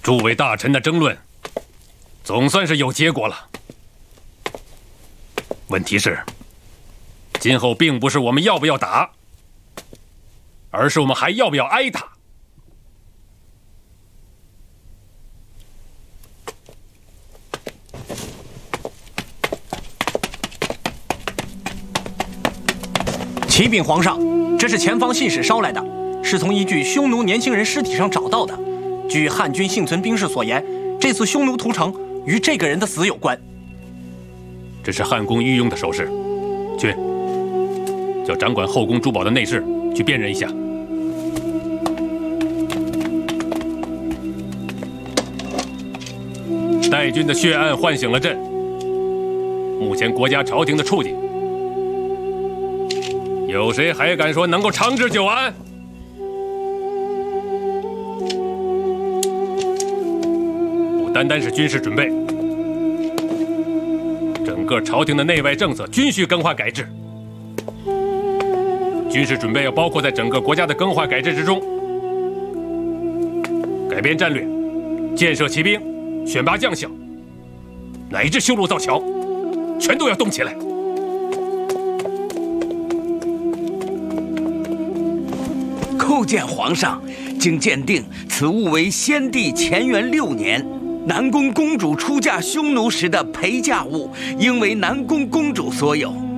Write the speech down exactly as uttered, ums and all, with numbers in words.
诸位大臣的争论，总算是有结果了。问题是，今后并不是我们要不要打，而是我们还要不要挨打。 启禀皇上，这是前方信使捎来的，是从一具匈奴年轻人尸体上找到的。据汉军幸存兵士所言，这次匈奴屠城与这个人的死有关。 这是汉宫御用的首饰，去叫掌管后宫珠宝的内侍去辨认一下。代军的血案唤醒了朕，目前国家朝廷的处境，有谁还敢说能够长治久安？不单单是军事准备，整个朝廷的内外政策均需更换改制。军事准备要包括在整个国家的更换改制之中，改变战略，建设骑兵，选拔将校，乃至修路造桥，全都要动起来。 叩见皇上，经鉴定，此物为先帝乾元六年南宫公主出嫁匈奴时的陪嫁物，应为南宫公主所有。